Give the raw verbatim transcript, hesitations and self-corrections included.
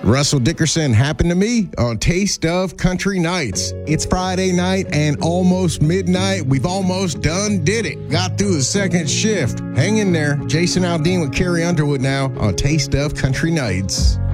Russell Dickerson happened to me on Taste of Country Nights. It's Friday night and almost midnight. We've almost done did it. Got through the second shift. Hang in there. Jason Aldean with Carrie Underwood now on Taste of Country Nights.